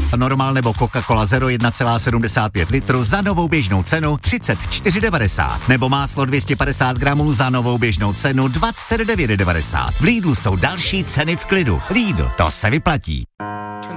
Normal nebo Coca-Cola Zero 1,75 litru za novou běžnou cenu 34,90. Nebo máslo 250 gramů za novou běžnou cenu 29,90. V Lidlu jsou další ceny v klidu. Lidl, to se vyplatí.